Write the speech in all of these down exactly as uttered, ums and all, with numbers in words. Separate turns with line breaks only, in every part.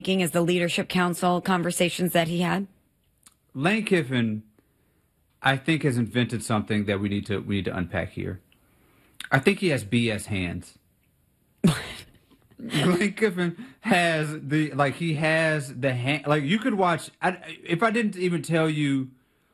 as the leadership council conversations that he had?
Lane Kiffin, I think, has invented something that we need to we need to unpack here. I think he has B S hands. Lane Kiffin has the like he has the hand like you could watch. I, if I didn't even tell you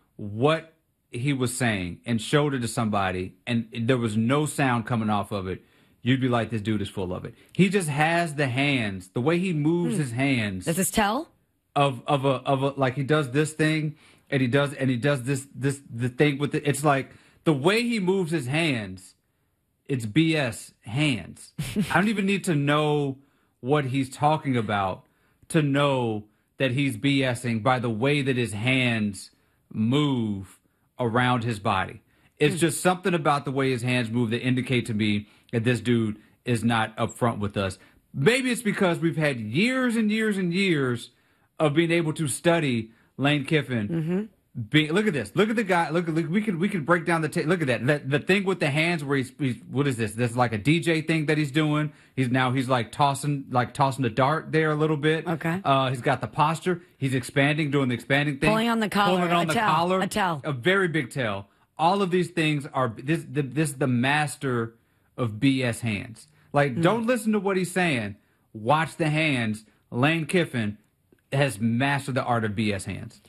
what he was saying and showed it to somebody, and there was no sound coming off of it, you'd be like, this dude is full of it. He just has the hands, the way he moves hmm. his hands.
Does this tell?
Of of a of a like he does this thing and he does and he does this this the thing with it. It's like the way he moves his hands. It's B S hands. I don't even need to know what he's talking about to know that he's BSing by the way that his hands move around his body. It's mm. just something about the way his hands move that indicate to me that this dude is not upfront with us. Maybe it's because we've had years and years and years of being able to study Lane Kiffin. Mm-hmm. Be, look at this. Look at the guy. Look, look we can we can break down the ta- look at that. The, the thing with the hands where he's, he's what is this? This is like a D J thing that he's doing. He's now he's like tossing like tossing the dart there a little bit.
Okay.
Uh, he's got the posture. He's expanding, doing the expanding thing.
Pulling on the collar.
Pulling on
a
the
tell,
collar.
A tell.
A very big tell. All of these things are this the, this the master of B S hands. Like mm. don't listen to what he's saying. Watch the hands. Lane Kiffin has mastered the art of B S hands.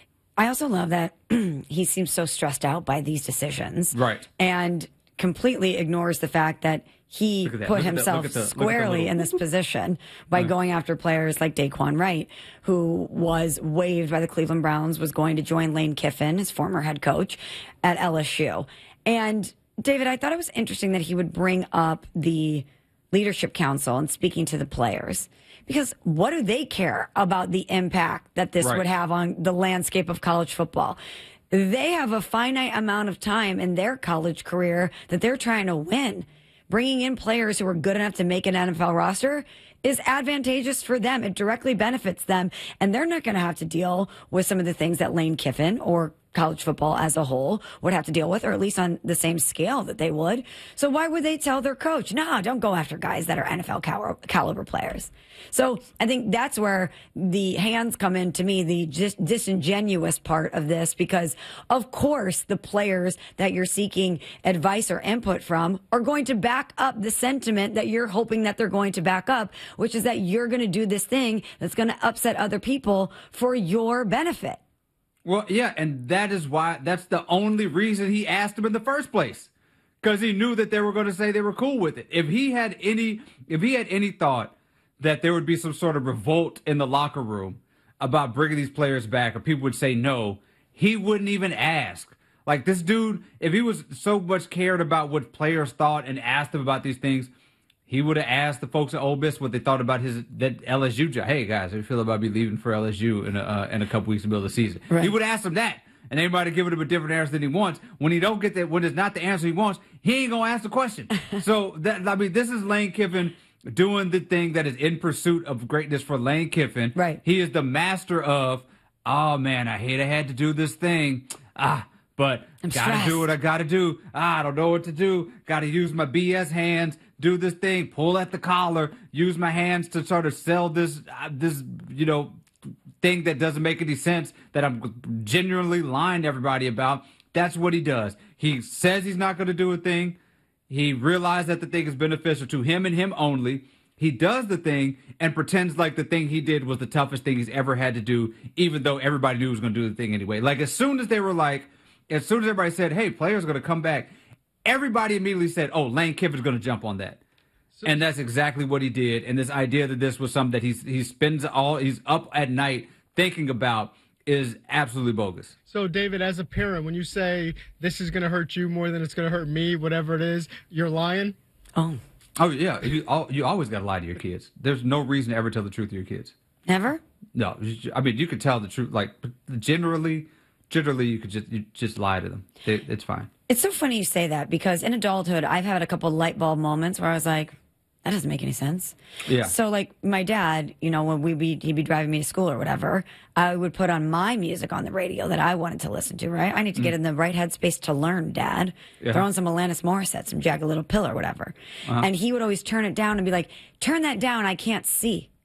I also love that he seems so stressed out by these decisions.
Right.
And completely ignores the fact that he
that.
put
look
himself
the, the,
squarely
little...
in this position by uh-huh. going after players like Daquan Wright, who was waived by the Cleveland Browns, was going to join Lane Kiffin, his former head coach, at L S U. And, David, I thought it was interesting that he would bring up the leadership council and speaking to the players. Because what do they care about the impact that this
right.
would have on the landscape of college football? They have a finite amount of time in their college career that they're trying to win. Bringing in players who are good enough to make an N F L roster is advantageous for them. It directly benefits them. And they're not going to have to deal with some of the things that Lane Kiffin or college football as a whole would have to deal with, or at least on the same scale that they would. So why would they tell their coach, no, don't go after guys that are N F L cal- caliber players? So I think that's where the hands come in to me, the dis- disingenuous part of this, because of course the players that you're seeking advice or input from are going to back up the sentiment that you're hoping that they're going to back up, which is that you're going to do this thing that's going to upset other people for your benefit.
Well, yeah, and that is why, that's the only reason he asked him in the first place. Because he knew that they were going to say they were cool with it. If he had any, if he had any thought that there would be some sort of revolt in the locker room about bringing these players back, or people would say no, he wouldn't even ask. Like this dude, if he was so much cared about what players thought and asked them about these things, he would have asked the folks at Ole Miss what they thought about his that L S U job. Hey guys, how do you feel about me leaving for L S U in a, uh, in a couple weeks in the middle of the season? Right. He would ask them that, and they might have given him a different answer than he wants. When he don't get that, when it's not the answer he wants, he ain't gonna ask the question. So that I mean, this is Lane Kiffin doing the thing that is in pursuit of greatness for Lane Kiffin.
Right.
He is the master of, oh man, I hate I had to do this thing. Ah. But
I'm
gotta
stressed.
do what I gotta do. Ah, I don't know what to do. Gotta use my B S hands. Do this thing. Pull at the collar. Use my hands to sort of sell this, uh, this you know, thing that doesn't make any sense. That I'm genuinely lying to everybody about. That's what he does. He says he's not going to do a thing. He realized that the thing is beneficial to him and him only. He does the thing and pretends like the thing he did was the toughest thing he's ever had to do, even though everybody knew he was going to do the thing anyway. Like as soon as they were like. As soon as everybody said, hey, players are going to come back, everybody immediately said, oh, Lane Kiffin's going to jump on that. So, and that's exactly what he did. And this idea that this was something that he's, he spends all, he's up at night thinking about is absolutely bogus.
So, David, as a parent, when you say this is going to hurt you more than it's going to hurt me, whatever it is, you're lying?
Oh.
Oh, yeah. You, you always got to lie to your kids. There's no reason to ever tell the truth to your kids.
Never?
No. I mean, you could tell the truth. Like, generally... Generally, you could just you just lie to them. It, it's fine.
It's so funny you say that because in adulthood, I've had a couple of light bulb moments where I was like, that doesn't make any sense.
Yeah.
So like my dad, you know, when we be, he'd be driving me to school or whatever, I would put on my music on the radio that I wanted to listen to, right? I need to mm. get in the right headspace to learn, Dad. Yeah. Throw on some Alanis Morissette, some Jagged Little Pill or whatever. Uh-huh. And he would always turn it down and be like, turn that down, I can't see.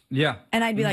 Yeah.
And I'd be like,